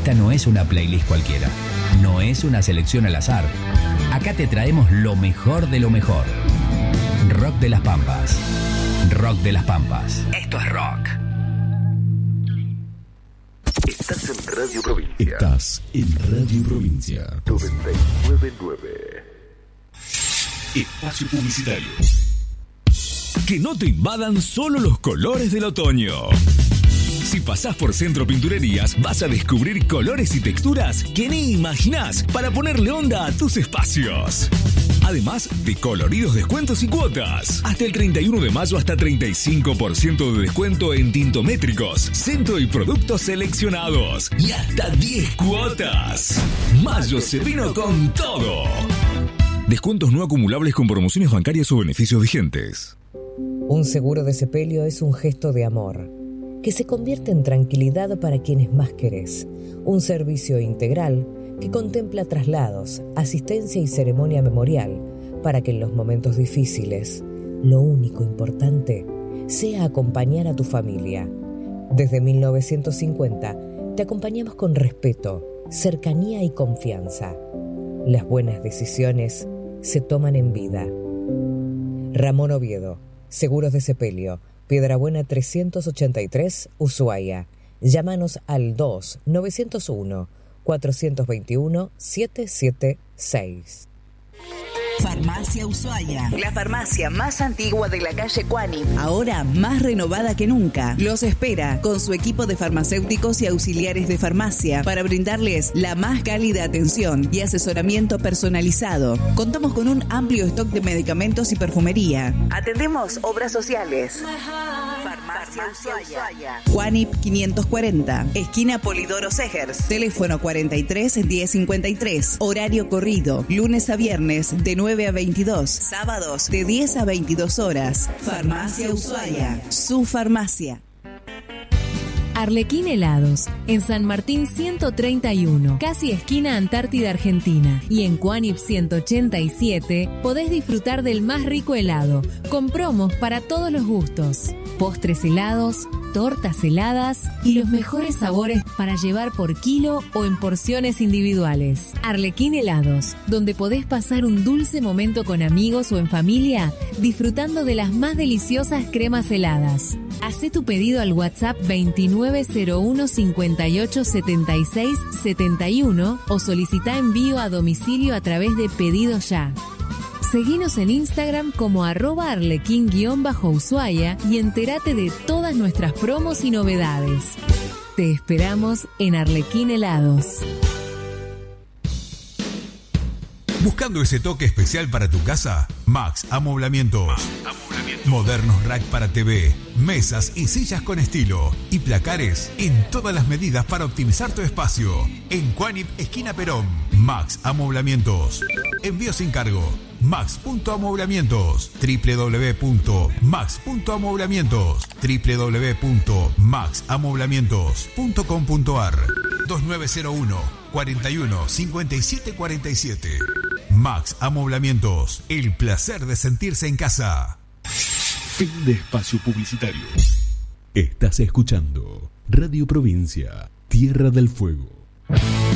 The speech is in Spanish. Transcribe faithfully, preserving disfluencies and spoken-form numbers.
Esta no es una playlist cualquiera, no es una selección al azar. Acá te traemos lo mejor de lo mejor. Rock de las Pampas. Rock de las Pampas. Esto es rock. Estás en Radio Provincia. Estás en Radio Provincia. noventa y nueve punto nueve. Espacio publicitario. Que no te invadan solo los colores del otoño. Si pasás por Centro Pinturerías, vas a descubrir colores y texturas que ni imaginás para ponerle onda a tus espacios. Además de coloridos descuentos y cuotas. Hasta el treinta y uno de mayo hasta treinta y cinco por ciento de descuento en tintométricos, centro y productos seleccionados. Y hasta diez cuotas. Mayo se vino con todo. Descuentos no acumulables con promociones bancarias o beneficios vigentes. Un seguro de sepelio es un gesto de amor que se convierte en tranquilidad para quienes más querés. Un servicio integral que contempla traslados, asistencia y ceremonia memorial para que en los momentos difíciles, lo único importante sea acompañar a tu familia. Desde mil novecientos cincuenta te acompañamos con respeto, cercanía y confianza. Las buenas decisiones se toman en vida. Ramón Oviedo, Seguros de Sepelio, Piedrabuena trescientos ochenta y tres, Ushuaia. Llámanos al dos nueve cero uno, cuatro dos uno, siete siete seis. Farmacia Ushuaia, la farmacia más antigua de la calle Cuani, ahora más renovada que nunca. Los espera con su equipo de farmacéuticos y auxiliares de farmacia para brindarles la más cálida atención y asesoramiento personalizado. Contamos con un amplio stock de medicamentos y perfumería. Atendemos obras sociales. Farmacia Ushuaia. Cuanip quinientos cuarenta, esquina Polidoro Segers. Teléfono cuarenta y tres, diez cincuenta y tres. Horario corrido, lunes a viernes de nueve a veintidós, sábados de diez a veintidós horas. Farmacia Ushuaia, su farmacia. Arlequín Helados, en San Martín ciento treinta y uno, casi esquina Antártida Argentina. Y en Cuanip ciento ochenta y siete podés disfrutar del más rico helado, con promos para todos los gustos. Postres helados, tortas heladas y los mejores sabores para llevar por kilo o en porciones individuales. Arlequín Helados, donde podés pasar un dulce momento con amigos o en familia, disfrutando de las más deliciosas cremas heladas. Hacé tu pedido al WhatsApp veintinueve cero uno cincuenta y ocho setenta y seis setenta y uno o solicita envío a domicilio a través de Pedido Ya. Seguinos en Instagram como arroba arlequín-ushuaia y entérate de todas nuestras promos y novedades. Te esperamos en Arlequín Helados. ¿Buscando ese toque especial para tu casa? Max Amoblamientos. Modernos rack para T V, mesas y sillas con estilo y placares en todas las medidas para optimizar tu espacio. En Cuanip, esquina Perón. Max Amoblamientos. Envío sin cargo. Max punto amoblamientos. doble u doble u doble u punto max punto amoblamientos. doble u doble u doble u punto max amoblamientos punto com punto ar. dos nueve cero uno, cuarenta y uno, cincuenta y siete cuarenta y siete. Max Amoblamientos. El placer de sentirse en casa. Fin de espacio publicitario. Estás escuchando Radio Provincia, Tierra del Fuego.